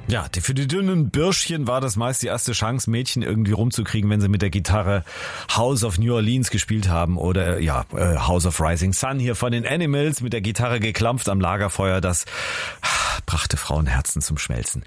Ja, für die dünnen Bürschchen war das meist die erste Chance, Mädchen irgendwie rumzukriegen, wenn sie mit der Gitarre House of New Orleans gespielt haben oder House of Rising Sun hier von den Animals mit der Gitarre geklampft am Lagerfeuer. Das brachte Frauenherzen zum Schmelzen.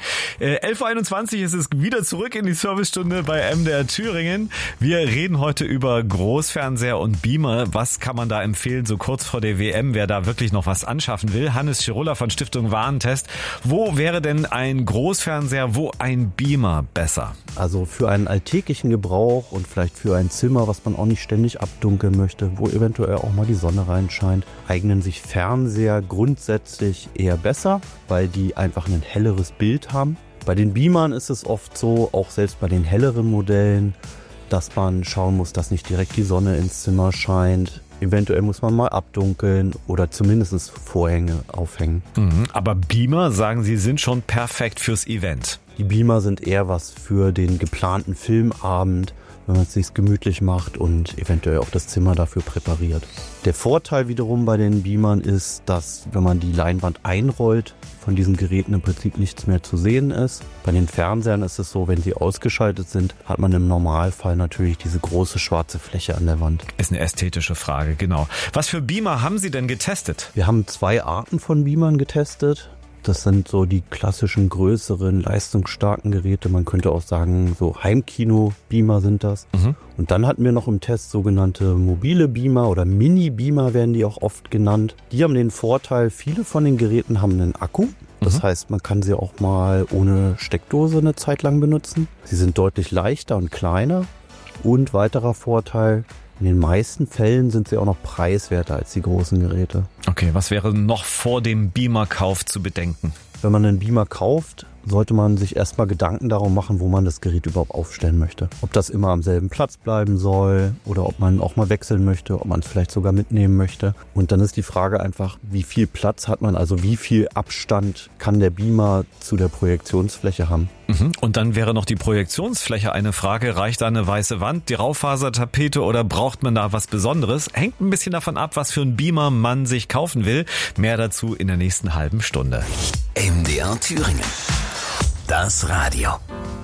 11.21 Uhr ist es wieder zurück in die Servicestunde bei MDR Thüringen. Wir reden heute über Großfernseher und Beamer. Was kann man da empfehlen, so kurz vor der WM, wer da wirklich noch was anschaffen will? Hannes Schirulla von Stiftung Warentest. Wo wäre denn ein Großfernseher, wo ein Beamer besser? Also für einen alltäglichen Gebrauch und vielleicht für ein Zimmer, was man auch nicht ständig abdunkeln möchte, wo eventuell auch mal die Sonne reinscheint, eignen sich Fernseher grundsätzlich eher besser, weil die einfach ein helleres Bild haben. Bei den Beamern ist es oft so, auch selbst bei den helleren Modellen, dass man schauen muss, dass nicht direkt die Sonne ins Zimmer scheint. Eventuell muss man mal abdunkeln oder zumindest Vorhänge aufhängen. Aber Beamer, sagen Sie, sind schon perfekt fürs Event. Die Beamer sind eher was für den geplanten Filmabend, wenn man es sich gemütlich macht und eventuell auch das Zimmer dafür präpariert. Der Vorteil wiederum bei den Beamern ist, dass wenn man die Leinwand einrollt, von diesen Geräten im Prinzip nichts mehr zu sehen ist. Bei den Fernsehern ist es so, wenn sie ausgeschaltet sind, hat man im Normalfall natürlich diese große schwarze Fläche an der Wand. Ist eine ästhetische Frage, genau. Was für Beamer haben Sie denn getestet? Wir haben 2 Arten von Beamern getestet. Das sind so die klassischen, größeren, leistungsstarken Geräte. Man könnte auch sagen, so Heimkino-Beamer sind das. Und dann hatten wir noch im Test sogenannte mobile Beamer oder Mini-Beamer werden die auch oft genannt. Die haben den Vorteil, viele von den Geräten haben einen Akku. Das heißt, man kann sie auch mal ohne Steckdose eine Zeit lang benutzen. Sie sind deutlich leichter und kleiner. Und weiterer Vorteil, in den meisten Fällen sind sie auch noch preiswerter als die großen Geräte. Okay, was wäre noch vor dem Beamer-Kauf zu bedenken? Wenn man einen Beamer kauft, sollte man sich erstmal Gedanken darum machen, wo man das Gerät überhaupt aufstellen möchte. Ob das immer am selben Platz bleiben soll oder ob man auch mal wechseln möchte, ob man es vielleicht sogar mitnehmen möchte. Und dann ist die Frage einfach, wie viel Platz hat man, also wie viel Abstand kann der Beamer zu der Projektionsfläche haben. Und dann wäre noch die Projektionsfläche eine Frage. Reicht da eine weiße Wand, die Raufasertapete oder braucht man da was Besonderes? Hängt ein bisschen davon ab, was für einen Beamer man sich kaufen will. Mehr dazu in der nächsten halben Stunde. MDR Thüringen. Das Radio.